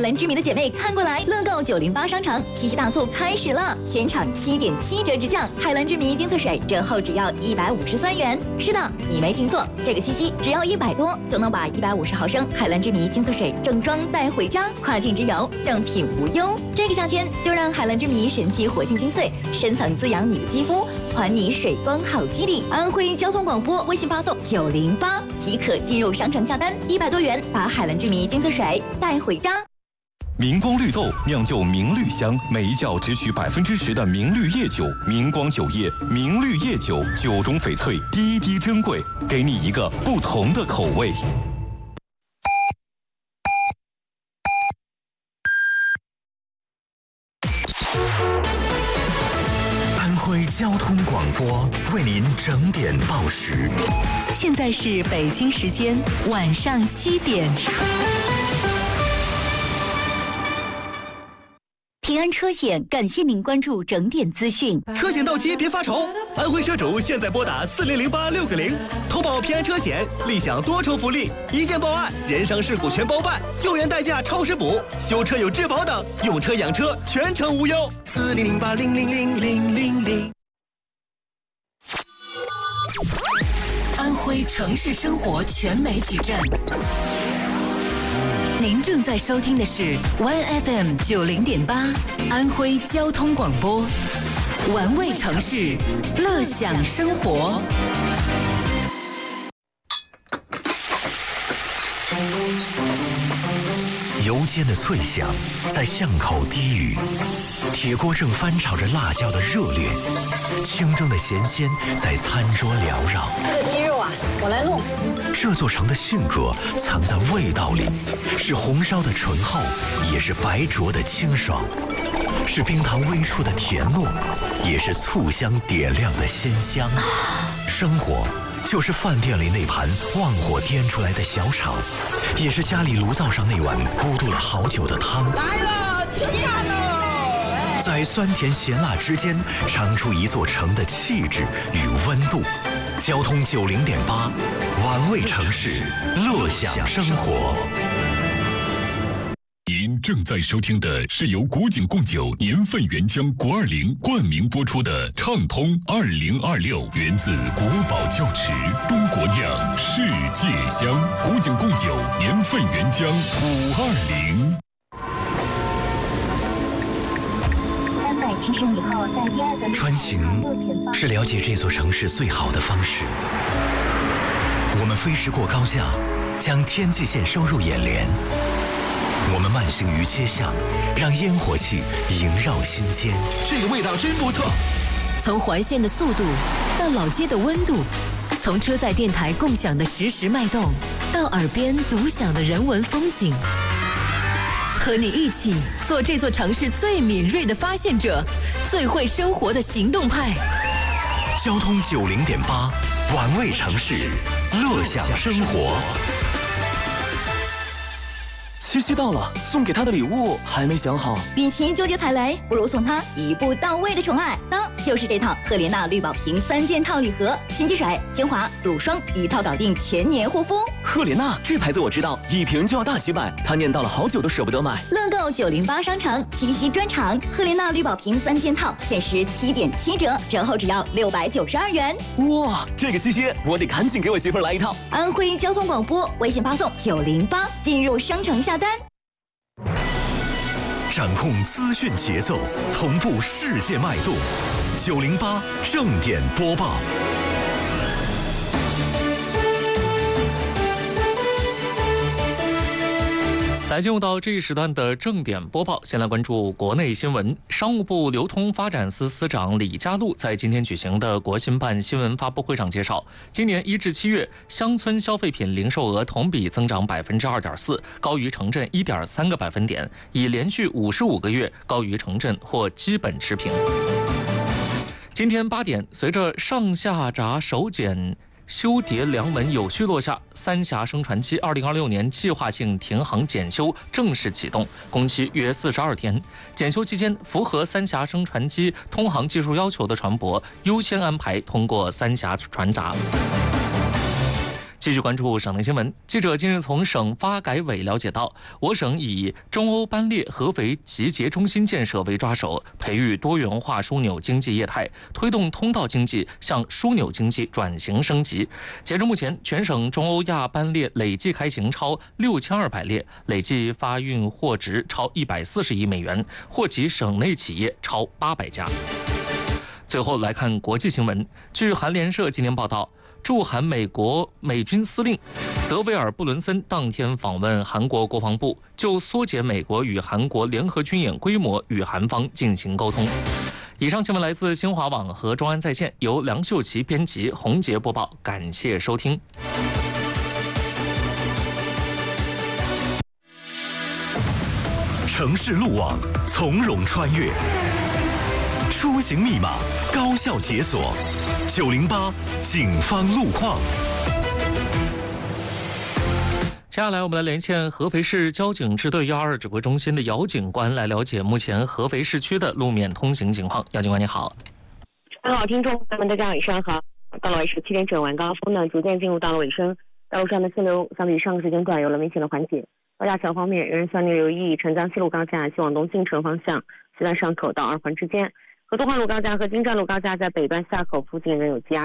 蓝之谜的姐妹看过来，乐购908商城七夕大促开始了，全场7.7折直降，海蓝之谜精粹水折后只要153元。是的，你没听错，这个七夕只要100多就能把150毫升海蓝之谜精粹水正装带回家，跨境直邮，正品无忧。这个夏天就让海蓝之谜神奇活性精粹深层滋养你的肌肤，还你水光好肌力。安徽交通广播微信发送908即可进入商城下单，100多元把海蓝之谜精粹水带回家。 明光绿豆酿就明绿香，每一窖只取10%的明绿叶酒，明光酒业明绿叶酒，酒中翡翠，滴滴珍贵，给你一个不同的口味。 安徽交通广播为您整点报时。 现在是北京时间晚上7点。平安车险感谢您关注整点资讯。 车险到期别发愁，安徽车主现在拨打4008-6个0，投保平安车险，立享多重福利：一件报案，人伤事故全包办，救援代驾超时补，修车有质保等，用车养车全程无忧。4008-0000000。 安徽城市生活全媒体站。您正在收听的是 1FM 90.8安徽交通广播，玩味城市，乐享生活。 油煎的脆响在巷口低语，铁锅正翻炒着辣椒的热烈，清蒸的咸鲜在餐桌缭绕。 这个鸡肉啊，我来弄。 这座城的性格藏在味道里，是红烧的醇厚，也是白灼的清爽，是冰糖微出的甜糯，也是醋香点亮的鲜香。生活就是饭店里那盘旺火颠出来的小炒，也是家里炉灶上那碗咕嘟了好久的汤。 来了，吃饭喽！ 在酸甜咸辣之间，尝出一座城的气质与温度。交通90.8，玩味城市，乐享生活。 您正在收听的是由古井贡酒年份原浆国20冠名播出的畅通2026，源自国宝窖池，中国酿，世界香。古井贡酒年份原浆520。 370升以后，在第二个穿行是了解这座城市最好的方式。我们飞驰过高架，将天际线收入眼帘。我们慢行于街巷，让烟火气萦绕心间。 这个味道真不错。 从环线的速度到老街的温度，从车载电台共享的实时脉动，到耳边独享的人文风景。和你一起做这座城市最敏锐的发现者，最会生活的行动派。 交通90.8，玩味城市，乐享生活。 七夕到了，送给他的礼物还没想好。 与其纠结踩雷，不如送他一步到位的宠爱。那就是这套赫莲娜绿宝瓶3件套礼盒，洗洁水、精华、乳霜一套搞定全年护肤。 赫莲娜这牌子我知道，一瓶就要大几百，他念叨了好久都舍不得买。 乐购908商城七夕专场，赫莲娜绿宝瓶3件套限时7.7折，折后只要692元。 哇，这个七夕我得赶紧给我媳妇来一套。 安徽交通广播微信发送908进入商城下单。 掌控资讯节奏，同步世界脉动。908正点播报。 来进入到这一时段的正点播报，先来关注国内新闻。商务部流通发展司司长李家璐在今天举行的国新办新闻发布会上介绍，今年1至7月乡村消费品零售额同比增长2.4%，高于城镇1.3个百分点，已连续55个月高于城镇或基本持平。今天8点，随着上下闸首检修叠梁门有序落下，三峡升船期2026年计划性停航检修正式启动，工期约42天。检修期间，符合三峡升船期通航技术要求的船舶优先安排通过三峡船闸。 继续关注省内新闻。记者近日从省发改委了解到，我省以中欧班列合肥集结中心建设为抓手，培育多元化枢纽经济业态，推动通道经济向枢纽经济转型升级。截至目前，全省中欧亚班列累计开行超6200列，累计发运货值超140亿美元，货及省内企业超800家。最后来看国际新闻。据韩联社今天报道，驻韩美国美军司令泽维尔·布伦森当天访问韩国国防部，就缩减美国与韩国联合军演规模与韩方进行沟通。以上新闻来自新华网和中安在线，由梁秀琪编辑，洪杰播报，感谢收听。 城市路网从容穿越，出行密码高效解锁。908警方路况。 接下来我们来连线合肥市交警支队122指挥中心的姚警官，来了解目前合肥市区的路面通行情况。姚警官你好。 好，听众朋友们大家晚上好。到了17点整，晚高峰呢逐渐进入到了尾声，道路上的限流相比上个时间段有了明显的缓解。高架桥方面，仍然向你留意陈江西路高架西往东进城方向，西段上口到2环之间。和东环路高架和金站路高架在北段下口附近仍有积压。